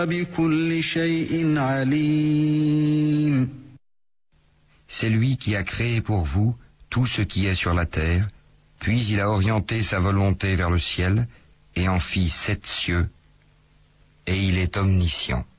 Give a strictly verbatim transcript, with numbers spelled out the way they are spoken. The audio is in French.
بكل شيء عليم. C'est lui qui a créé pour vous tout ce qui est sur la terre, puis il a orienté sa volonté vers le ciel et en fit sept cieux, et il est omniscient.